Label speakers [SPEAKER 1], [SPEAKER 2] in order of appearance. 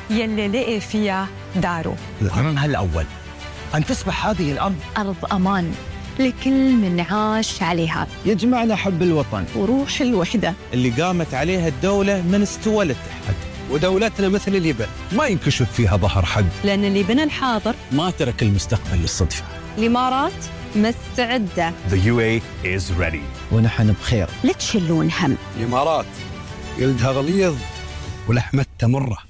[SPEAKER 1] يلي لقي فيها داره.
[SPEAKER 2] القرار الأول أن تصبح هذه الأرض
[SPEAKER 1] أرض أمان لكل من عاش عليها،
[SPEAKER 2] يجمعنا حب الوطن
[SPEAKER 1] وروح الوحدة
[SPEAKER 3] اللي قامت عليها الدولة من استوى الاتحاد.
[SPEAKER 2] ودولتنا مثل اليبن ما ينكشف فيها ظهر حد،
[SPEAKER 1] لأن اللي بنى الحاضر
[SPEAKER 3] ما ترك المستقبل للصدفة.
[SPEAKER 1] الإمارات مستعدة.
[SPEAKER 4] The UAE is ready.
[SPEAKER 2] ونحن بخير.
[SPEAKER 1] لا تشلون هم.
[SPEAKER 2] الإمارات جلدها غليظ ولحمتها مرة.